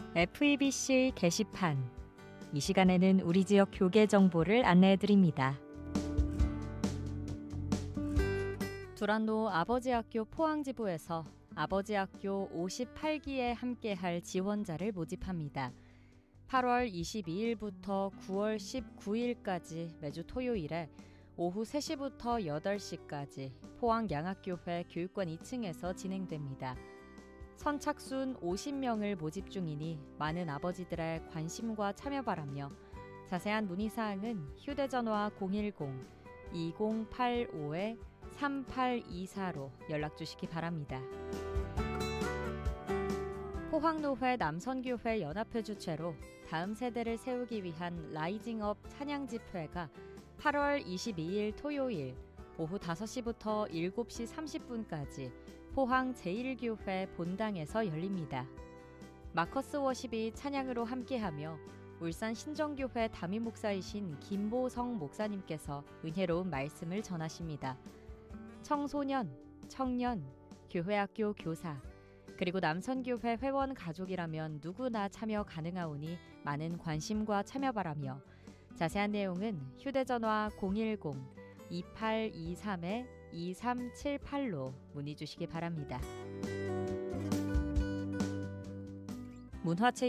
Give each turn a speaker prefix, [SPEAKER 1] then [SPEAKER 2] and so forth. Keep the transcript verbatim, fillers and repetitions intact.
[SPEAKER 1] 에프이비씨 게시판. 이 시간에는 우리 지역 교계 정보를 안내해드립니다. 두란노 아버지학교 포항지부에서 아버지학교 오십팔 기에 함께할 지원자를 모집합니다. 팔월 이십이일부터 구월 십구일까지 매주 토요일에 오후 세 시부터 여덟 시까지 포항양학교회 교육관 이 층에서 진행됩니다. 선착순 오십 명을 모집 중이니 많은 아버지들의 관심과 참여 바라며 자세한 문의사항은 휴대전화 공일공 이공팔오 삼팔이사로 연락주시기 바랍니다. 포항노회 남선교회 연합회 주최로 다음 세대를 세우기 위한 라이징업 찬양집회가 팔월 이십이일 토요일 오후 다섯 시부터 일곱 시 삼십 분까지 포항 제일 교회 본당에서 열립니다. 마커스 워십이 찬양으로 함께하며 울산 신정교회 담임 목사이신 김보성 목사님께서 은혜로운 말씀을 전하십니다. 청소년, 청년, 교회학교 교사, 그리고 남선교회 회원 가족이라면 누구나 참여 가능하오니 많은 관심과 참여 바라며 자세한 내용은 휴대전화 공일공 이팔이삼 이삼칠팔로 문의 주시기 바랍니다. 문화체